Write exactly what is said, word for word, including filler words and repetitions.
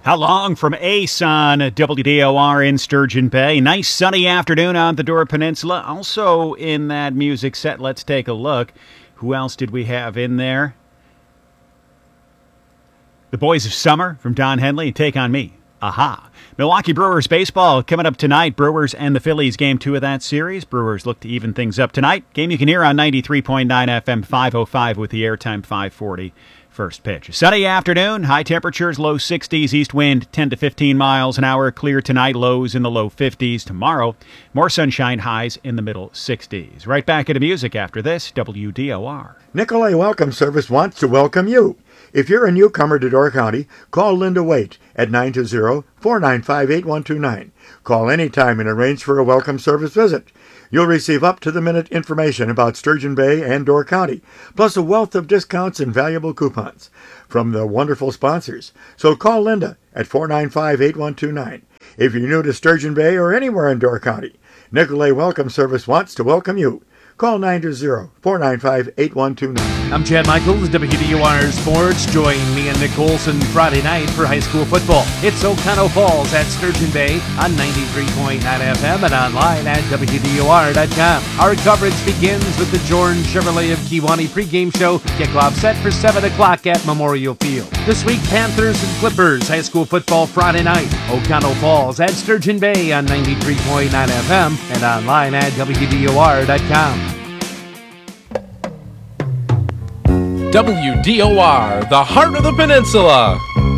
How long from Ace on W D O R in Sturgeon Bay. Nice sunny afternoon on the Dora Peninsula. Also in that music set, let's take a look. Who else did we have in there? The Boys of Summer from Don Henley. Take on Me. Aha. Milwaukee Brewers baseball coming up tonight. Brewers and the Phillies, game two of that series. Brewers look to even things up tonight. Game you can hear on ninety-three point nine F M, five oh five with the airtime five forty. First pitch. Sunny afternoon, high temperatures, low sixties, east wind ten to fifteen miles an hour. Clear tonight, lows in the low fifties. Tomorrow, more sunshine, highs in the middle sixties. Right back into music after this, W D O R. Nicolay Welcome Service wants to welcome you. If you're a newcomer to Door County, call Linda Waite at nine two zero, four nine five, eight one two nine. Call anytime and arrange for a welcome service visit. You'll receive up-to-the-minute information about Sturgeon Bay and Door County, plus a wealth of discounts and valuable coupons from the wonderful sponsors. So call Linda at four nine five, eight one two nine. If you're new to Sturgeon Bay or anywhere in Door County, Nicolay Welcome Service wants to welcome you. Call nine two zero, four nine five, eight one two nine. I'm Chad Michaels, W D O R Sports. Join me and Nick Olson Friday night for high school football. It's Oconto Falls at Sturgeon Bay on ninety-three point nine F M and online at W D O R dot com. Our coverage begins with the Jordan Chevrolet of Kewanee pregame show. Kickoff set for seven o'clock at Memorial Field. This week, Panthers and Clippers high school football Friday night. Oconto Falls at Sturgeon Bay on ninety-three point nine F M and online at W D O R dot com. W D O R, the heart of the peninsula.